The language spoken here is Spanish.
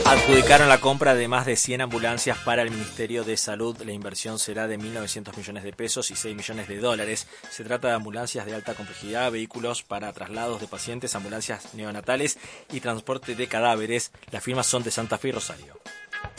Adjudicaron la compra de más de 100 ambulancias para el Ministerio de Salud. La inversión será de 1.900 millones de pesos y 6 millones de dólares. Se trata de ambulancias de alta complejidad, vehículos para traslados de pacientes, ambulancias neonatales y transporte de cadáveres. Las firmas son de Santa Fe y Rosario.